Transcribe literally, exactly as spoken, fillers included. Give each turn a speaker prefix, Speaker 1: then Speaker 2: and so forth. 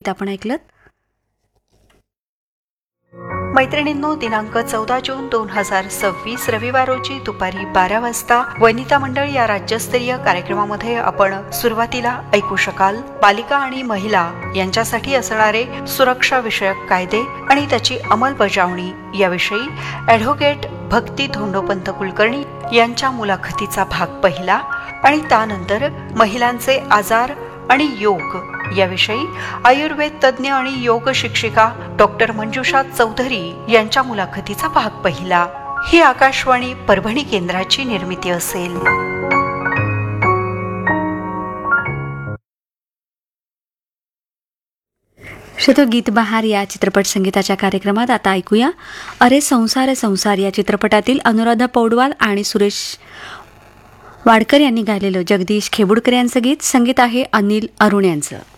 Speaker 1: गीत आपण ऐकलं.
Speaker 2: मैत्रिणींनो, दिनांक चौदा जून दोन हजार सव्वीस रविवार रोजी दुपारी बारा वाजता वनिता मंडळ या राज्यस्तरीय कार्यक्रमामध्ये आपण सुरुवातीला ऐकू शकाल बालिका आणि महिला यांच्यासाठी असणारे सुरक्षा विषयक कायदे आणि त्याची अंमलबजावणी याविषयी ॲडव्होकेट भक्ती धोंडोपंत कुलकर्णी यांच्या मुलाखतीचा भाग पहिला. आणि त्यानंतर महिलांचे आजार आणि योग याविषयी आयुर्वेद तज्ज्ञ आणि योग शिक्षिका डॉक्टर मंजुषा चौधरी यांच्या मुलाखतीचा भाग पहिला. ही आकाशवाणी परभणी केंद्राची निर्मिती असेल.
Speaker 1: श्रोतो, गीत बहार या चित्रपट संगीताच्या कार्यक्रमात आता ऐकूया अरे संसार संसार या चित्रपटातील अनुराधा पौडवाल आणि सुरेश वाडकर यांनी गायलेलं जगदीश खेबुडकर यांचं गीत. संगीत आहे अनिल अरुण यांचं.